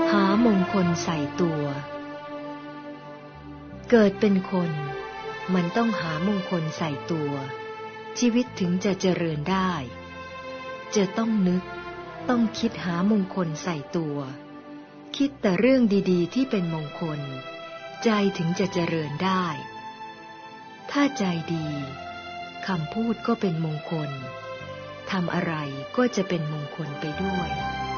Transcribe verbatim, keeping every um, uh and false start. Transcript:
หามงคลใส่ตัวเกิดเป็นคนมันต้องหามงคลใส่ตัวชีวิตถึงจะเจริญได้จะต้องนึกต้องคิดหามงคลใส่ตัวคิดแต่เรื่องดีๆที่เป็นมงคลใจถึงจะเจริญได้ถ้าใจดีคำพูดก็เป็นมงคลทำอะไรก็จะเป็นมงคลไปด้วย